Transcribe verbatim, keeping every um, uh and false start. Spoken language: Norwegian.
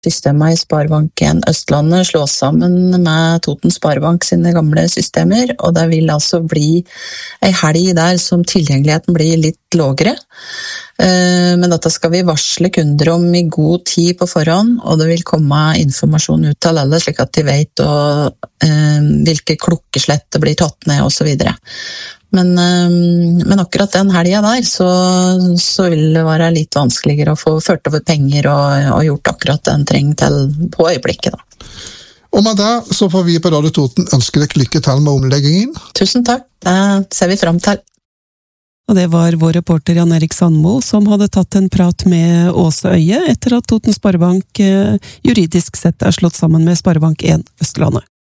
Systemene i Sparebank en Østlandet slås sammen med Toten Sparebank sine gamle systemer, og det vil altså bli en helg der som tilgjengeligheten blir litt lavere. Men dette skal vi varsle kunder om i god tid på forhånd, og det vil komme informasjon ut til alle, slik at de vet og, eh, hvilke klokkeslett det blir tatt ned og så videre. Men, men akkurat den helgen der, så, så vil det være litt vanskeligere å få ført over penger og, og gjort akkurat det en trenger til på øyeblikket. Da. Og med det så får vi på Radio Toten ønske deg lykke til med omleggingen. Tusen takk, det ser vi frem til. Og det var vår reporter Jan Erik Sandmo som hadde tatt en prat med Åse Øye etter at Toten Sparebank juridisk sett er slått sammen med Sparebank en Østlandet.